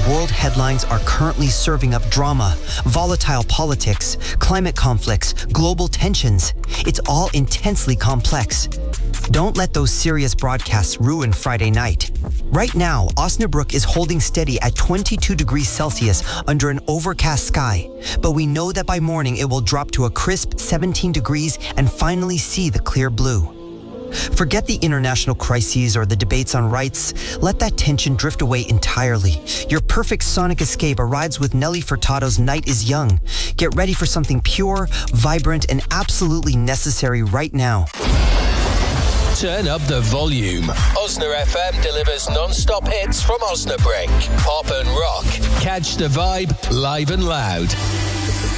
world headlines are currently serving up drama, volatile politics, climate conflicts, global tensions. It's all intensely complex. Don't let those serious broadcasts ruin Friday night. Right now, Osnabrück is holding steady at 22 degrees Celsius under an overcast sky, but we know that by morning it will drop to a crisp 17 degrees and finally see the clear blue. Forget the international crises or the debates on rights. Let that tension drift away entirely. Your perfect sonic escape arrives with Nelly Furtado's Night is Young. Get ready for something pure, vibrant, and absolutely necessary right now. Turn up the volume. Osna FM delivers non-stop hits from Osnabrück. Pop and rock. Catch the vibe live and loud.